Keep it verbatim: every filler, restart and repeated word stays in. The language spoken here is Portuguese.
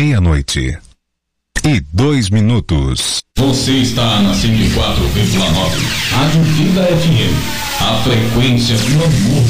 Meia-noite e dois minutos. Você está na cento e quatro vírgula nove, Rádio Vida F M. A frequência do amor